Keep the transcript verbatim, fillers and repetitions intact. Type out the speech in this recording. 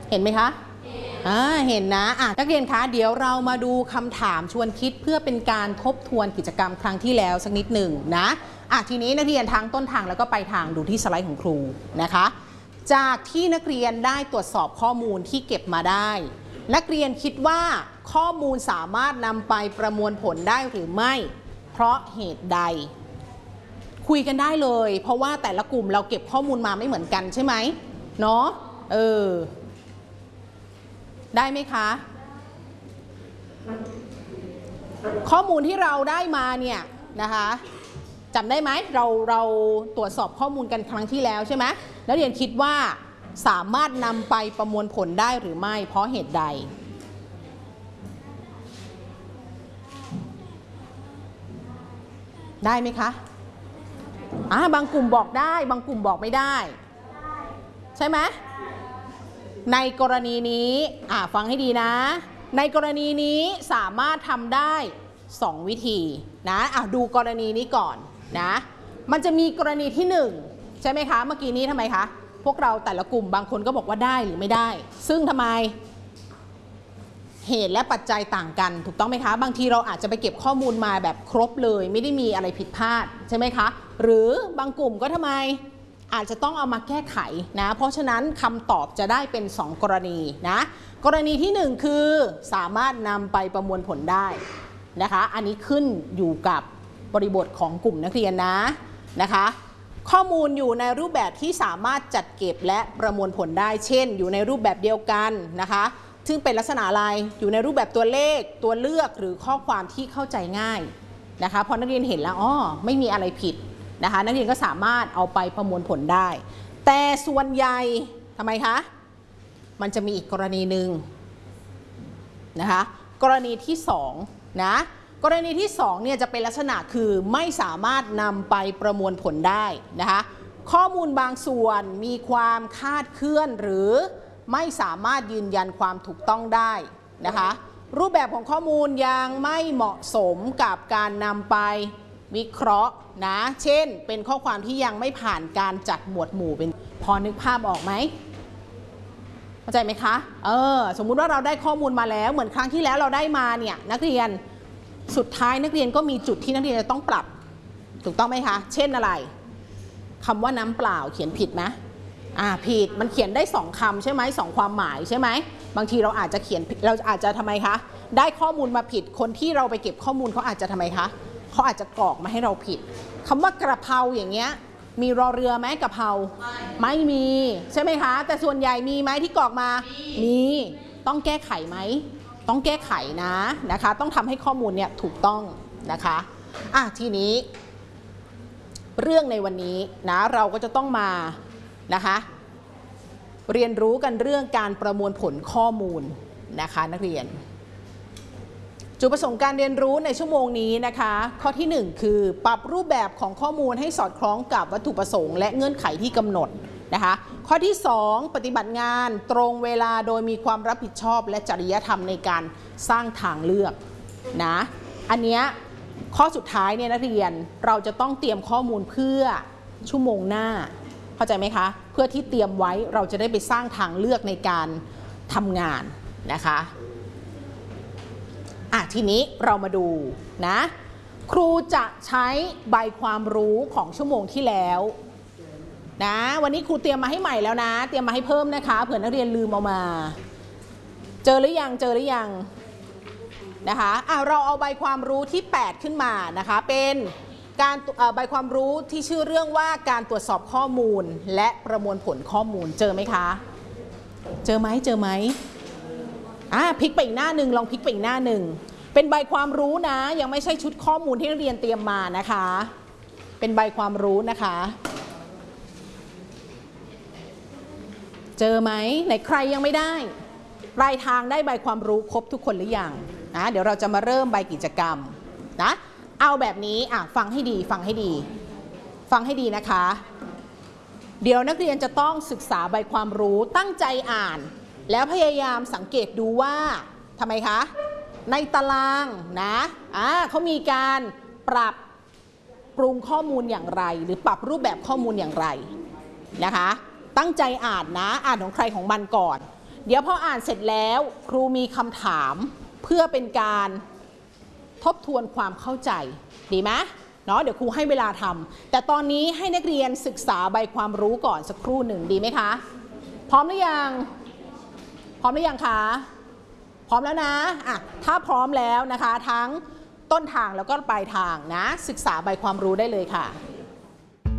เห็นไหมคะอ่าเห็นนะอ่ะนักเรียนคะเดี๋ยวเรามาดูคำถามชวนคิดเพื่อเป็นการทบทวนกิจกรรมครั้งที่แล้วสักนิดหนึ่งนะอ่ะทีนี้นักเรียนทั้งต้นทางแล้วก็ปลายทางดูที่สไลด์ของครูนะคะจากที่นักเรียนได้ตรวจสอบข้อมูลที่เก็บมาได้นักเรียนคิดว่าข้อมูลสามารถนำไปประมวลผลได้หรือไม่เพราะเหตุใดคุยกันได้เลยเพราะว่าแต่ละกลุ่มเราเก็บข้อมูลมาไม่เหมือนกันใช่ไหมเนาะเออได้ไหมคะข้อมูลที่เราได้มาเนี่ยนะคะจำได้ไหมเราเราตรวจสอบข้อมูลกันครั้งที่แล้วใช่ไหมแล้วเรียนคิดว่าสามารถนำไปประมวลผลได้หรือไม่เพราะเหตุใดได้ไหมคะอ่าบางกลุ่มบอกได้บางกลุ่มบอกไม่ได้ใช่ไหมในกรณีนี้อ่าฟังให้ดีนะในกรณีนี้สามารถทำได้สองวิธีนะอ่ะดูกรณีนี้ก่อนนะมันจะมีกรณีที่หนึ่งใช่ไหมคะเมื่อกี้นี้ทำไมคะพวกเราแต่ละกลุ่มบางคนก็บอกว่าได้หรือไม่ได้ซึ่งทำไมเหตุและปัจจัยต่างกันถูกต้องไหมคะบางทีเราอาจจะไปเก็บข้อมูลมาแบบครบเลยไม่ได้มีอะไรผิดพลาดใช่ไหมคะหรือบางกลุ่มก็ทำไมอาจจะต้องเอามาแก้ไขนะเพราะฉะนั้นคำตอบจะได้เป็นสองกรณีนะกรณีที่หนึ่งคือสามารถนำไปประมวลผลได้นะคะอันนี้ขึ้นอยู่กับบริบทของกลุ่มนักเรียนนะนะคะข้อมูลอยู่ในรูปแบบที่สามารถจัดเก็บและประมวลผลได้เช่นอยู่ในรูปแบบเดียวกันนะคะซึ่งเป็นลักษณะอะไรอยู่ในรูปแบบตัวเลขตัวเลือกหรือข้อความที่เข้าใจง่ายนะคะพอนักเรียนเห็นแล้วอ๋อไม่มีอะไรผิดนะคะนักเรียนก็สามารถเอาไปประมวลผลได้แต่ส่วนใหญ่ทำไมคะมันจะมีอีกกรณีหนึ่งนะคะกรณีที่สองนะกรณีที่สองเนี่ยจะเป็นลักษณะคือไม่สามารถนำไปประมวลผลได้นะคะข้อมูลบางส่วนมีความคลาดเคลื่อนหรือไม่สามารถยืนยันความถูกต้องได้นะคะรูปแบบของข้อมูลยังไม่เหมาะสมกับการนำไปวิเคราะห์นะเช่นเป็นข้อความที่ยังไม่ผ่านการจัดหมวดหมู่เป็นพอนึกภาพออกไหมเข้าใจไหมคะเออสมมุติว่าเราได้ข้อมูลมาแล้วเหมือนครั้งที่แล้วเราได้มาเนี่ยนักเรียนสุดท้ายนักเรียนก็มีจุดที่นักเรียนจะต้องปรับถูกต้องไหมคะเช่นอะไรคำว่าน้ำเปล่าเขียนผิดไหมอ่าผิดมันเขียนได้สองคำใช่ไหมสองความหมายใช่ไหมบางทีเราอาจจะเขียนเราอาจจะทำไมคะได้ข้อมูลมาผิดคนที่เราไปเก็บข้อมูลเขาอาจจะทำไมคะเขาอาจจะกรอกมาให้เราผิดคำว่ากระเพราอย่างเงี้ยมีรอเรือไหมกระเพราไม่มีใช่ไหมคะแต่ส่วนใหญ่มีไหมที่กรอกมามีต้องแก้ไขไหมต้องแก้ไขนะนะคะต้องทำให้ข้อมูลเนี่ยถูกต้องนะคะอ่ะทีนี้เรื่องในวันนี้นะเราก็จะต้องมานะคะเรียนรู้กันเรื่องการประมวลผลข้อมูลนะคะนักเรียนจุดประสงค์การเรียนรู้ในชั่วโมงนี้นะคะข้อที่หนึ่งคือปรับรูปแบบของข้อมูลให้สอดคล้องกับวัตถุประสงค์และเงื่อนไขที่กำหนดนะคะข้อที่สองปฏิบัติงานตรงเวลาโดยมีความรับผิดชอบและจริยธรรมในการสร้างทางเลือกนะอันเนี้ยข้อสุดท้ายเนี่ยนักเรียนเราจะต้องเตรียมข้อมูลเพื่อชั่วโมงหน้าเข้าใจไหมคะเพื่อที่เตรียมไว้เราจะได้ไปสร้างทางเลือกในการทำงานนะคะอ่ะทีนี้เรามาดูนะครูจะใช้ใบความรู้ของชั่วโมงที่แล้วนะวันนี้ครูเตรียมมาให้ใหม่แล้วนะเตรียมมาให้เพิ่มนะคะเผื่อนักเรียนลืมเอามาเจอหรือยังเจอหรือยังนะคะอ่ะเราเอาใบความรู้ที่แปดขึ้นมานะคะเป็นการใบความรู้ที่ชื่อเรื่องว่าการตรวจสอบข้อมูลและประมวลผลข้อมูลเจอไหมคะเจอไหมเจอไหมอ่ะพลิกไปอีกหน้าหนึ่งลองพลิกไปอีกหน้าหนึ่งเป็นใบความรู้นะยังไม่ใช่ชุดข้อมูลที่นักเรียนเตรียมมานะคะเป็นใบความรู้นะคะเจอไหมไหนใครยังไม่ได้ปลายทางได้ใบความรู้ครบทุกคนหรือยังนะเดี๋ยวเราจะมาเริ่มใบกิจกรรมนะเอาแบบนี้อ่ะฟังให้ดีฟังให้ดีฟังให้ดีนะคะเดี๋ยวนักเรียนจะต้องศึกษาใบความรู้ตั้งใจอ่านแล้วพยายามสังเกตดูว่าทำไมคะในตารางนะอ่าเขามีการปรับปรุงข้อมูลอย่างไรหรือปรับรูปแบบข้อมูลอย่างไรนะคะตั้งใจอ่านนะอ่านของใครของมันก่อนเดี๋ยวพออ่านเสร็จแล้วครูมีคำถามเพื่อเป็นการทบทวนความเข้าใจดีไหมเนาะเดี๋ยวครูให้เวลาทำแต่ตอนนี้ให้นักเรียนศึกษาใบความรู้ก่อนสักครู่หนึ่งดีไหมคะพร้อมหรือยังพร้อมหรือยังคะพร้อมแล้วนะอ่ะถ้าพร้อมแล้วนะคะทั้งต้นทางแล้วก็ปลายทางนะศึกษาใบความรู้ได้เลยค่ะ